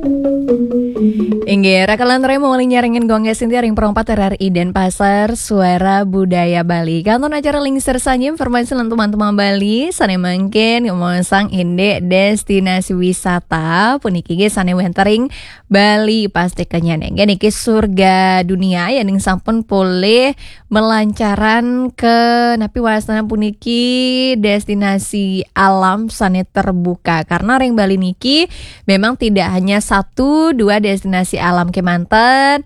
Inggih, rakalan remo wali nyaringin gongge sinti ring perompat RRI Denpasar Suara Budaya Bali. Kanton acara lingser saja informasi lan teman-teman Bali sane mangken ngomong inde destinasi wisata puniki ge sane wentering Bali pasti kenyaneng niki surga dunia ya ning sampun boleh melancaran ke napi wasana puniki destinasi alam sane terbuka karena ring Bali niki memang tidak hanya satu dua destinasi alam kemanten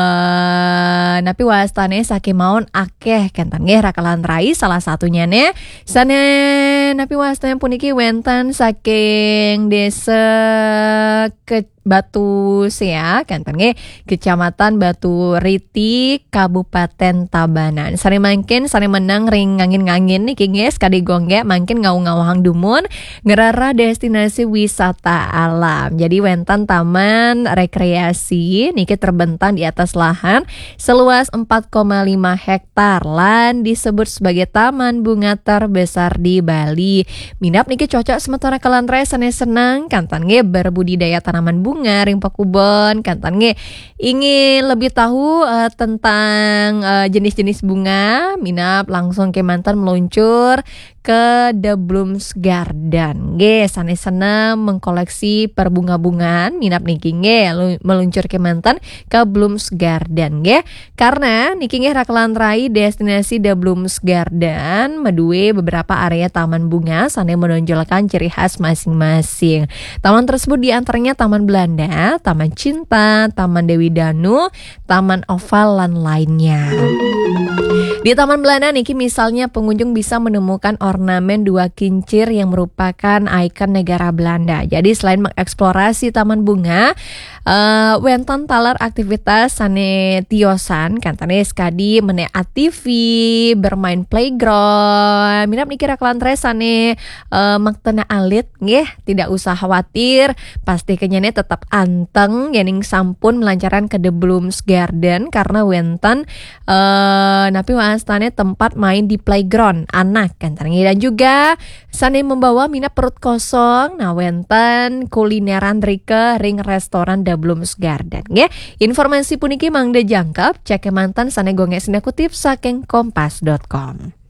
napi wastane sakemaun akeh kentan nggih rakalan rai salah satunya ne sane napi wastane puniki wenten saking desa ke Batu Sea kanten nggih Kecamatan Batu Riti Kabupaten Tabanan. Sare mangkin sare menang ring ngangin-ngangin niki guys kadi gongge mangkin ngau-ngauhang dumun ngerara destinasi wisata alam. Jadi wenten taman rekreasi niki terbentang di atas lahan seluas 4,5 hektar lan disebut sebagai taman bunga terbesar di Bali. Minap niki cocok sementara kalian sane senang kanten nggih berbudidaya tanaman bunga ring pakubon kantan nge ingin lebih tahu tentang jenis-jenis bunga minap langsung ke mantan meluncur ke The Blooms Garden nge sane sana mengkoleksi perbunga-bungaan minap niki nge meluncur ke mantan ke Blooms Garden nge karena niki nge rakalan rai destinasi The Blooms Garden medue beberapa area taman bunga sane menonjolkan ciri khas masing-masing. Taman tersebut diantaranya Taman Belanda, Taman Cinta, Taman Dewi Danu, Taman Oval, dan lainnya. Di Taman Belanda niki misalnya pengunjung bisa menemukan ornamen dua kincir yang merupakan ikon negara Belanda. Jadi selain mengeksplorasi taman bunga, wenten talar aktivitas sane tiosan kantane skadi mene ATV, bermain playground. Minap niki rakalan sane maktena alit nggih, tidak usah khawatir, pasti kenyane tetap anteng yening sampun melancaran ke The Blooms Garden karena wenten napi wastane tempat main di playground anak kan dan juga sane membawa minat perut kosong nah wenten kulineran rike ring restoran The Blooms Garden nggih. Informasi puniki mangde jangkep cek mantan sane gonge sine kutip saking kompas.com.